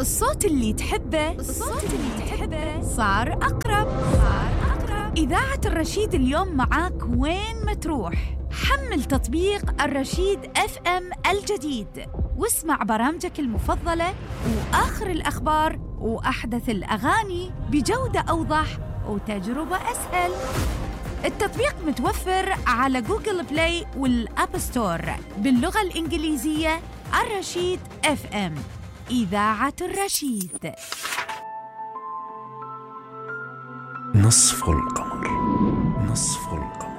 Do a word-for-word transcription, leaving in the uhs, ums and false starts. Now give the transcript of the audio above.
الصوت اللي تحبه الصوت اللي تحبه صار أقرب صار أقرب. إذاعة الرشيد اليوم معاك وين ما تروح. حمل تطبيق الرشيد اف ام الجديد واسمع برامجك المفضلة وآخر الأخبار وأحدث الأغاني بجودة أوضح وتجربة أسهل. التطبيق متوفر على جوجل بلاي والأب ستور باللغة الإنجليزية. الرشيد اف ام، إذاعة الرشيد. نصف القمر، نصف القمر.